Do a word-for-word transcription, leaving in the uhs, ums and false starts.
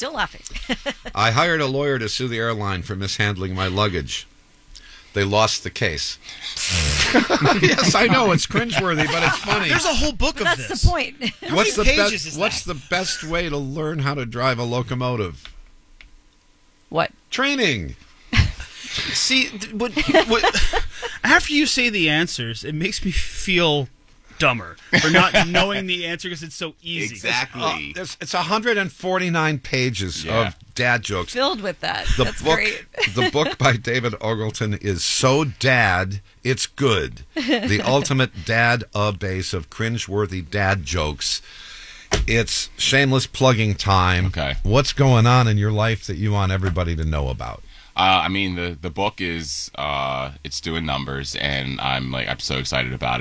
still laughing. I hired a lawyer to sue the airline for mishandling my luggage. They lost the case. Yes, I know it's cringeworthy, but it's funny. There's a whole book But of that's this. the point. How What's many the pages best? is What's that? the best way to learn how to drive a locomotive? What? Training. See, th- what, what, after you say the answers, it makes me feel dumber for not knowing the answer because it's so easy. Exactly. Uh, there's, it's one hundred forty-nine pages Yeah. of dad jokes. Filled with that. The That's book, great. the book by David Ogleton is so dad, it's good. The ultimate dad-a-base of cringeworthy dad jokes. It's shameless plugging time. Okay. What's going on in your life that you want everybody to know about? Uh, I mean, the the book is uh, it's doing numbers, and I'm like I'm so excited about it.